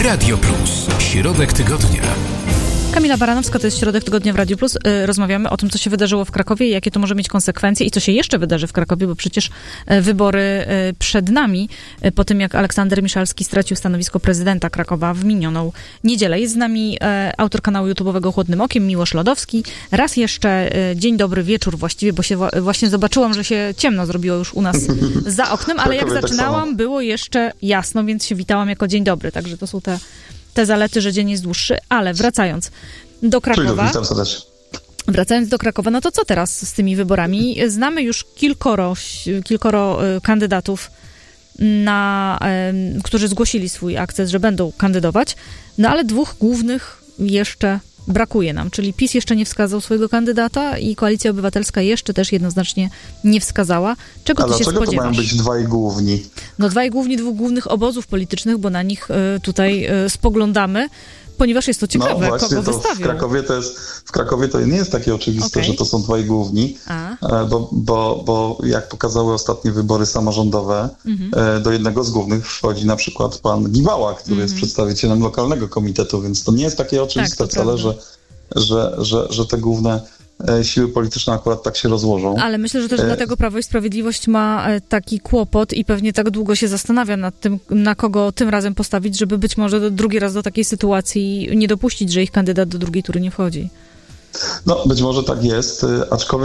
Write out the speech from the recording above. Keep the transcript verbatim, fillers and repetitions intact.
Radio Plus. Środek tygodnia. Kamila Baranowska, to jest Środek Tygodnia w Radiu Plus. Rozmawiamy o tym, co się wydarzyło w Krakowie, jakie to może mieć konsekwencje i co się jeszcze wydarzy w Krakowie, bo przecież wybory przed nami, po tym jak Aleksander Miszalski stracił stanowisko prezydenta Krakowa w minioną niedzielę. Jest z nami autor kanału YouTube'owego Chłodnym Okiem, Miłosz Lodowski. Raz jeszcze dzień dobry, wieczór właściwie, bo się właśnie zobaczyłam, że się ciemno zrobiło już u nas za oknem, ale jak zaczynałam, było jeszcze jasno, więc się witałam jako dzień dobry, także to są te te zalety, że dzień jest dłuższy, ale wracając do Krakowa. Witam serdecznie. Wracając do Krakowa, no to co teraz z tymi wyborami? Znamy już kilkoro, kilkoro kandydatów, na, którzy zgłosili swój akces, że będą kandydować, no ale dwóch głównych jeszcze brakuje nam, czyli PiS jeszcze nie wskazał swojego kandydata i Koalicja Obywatelska jeszcze też jednoznacznie nie wskazała. Czego A ty się spodziewasz? dlaczego to mają być dwaj główni? No dwaj główni, dwóch głównych obozów politycznych, bo na nich y, tutaj y, spoglądamy, ponieważ jest to ciekawe, no właśnie, kogo to wystawią. W Krakowie to jest, w Krakowie to nie jest takie oczywiste, Okay. że to są dwaj główni, A. bo, bo, bo jak pokazały ostatnie wybory samorządowe, mhm. do jednego z głównych wchodzi na przykład pan Giwała, który mhm. jest przedstawicielem lokalnego komitetu, więc to nie jest takie oczywiste tak, wcale, że, że, że, że te główne siły polityczne akurat tak się rozłożą. Ale myślę, że też e... dlatego Prawo i Sprawiedliwość ma taki kłopot i pewnie tak długo się zastanawia nad tym, na kogo tym razem postawić, żeby być może drugi raz do takiej sytuacji nie dopuścić, że ich kandydat do drugiej tury nie wchodzi. No, być może tak jest, aczkolwiek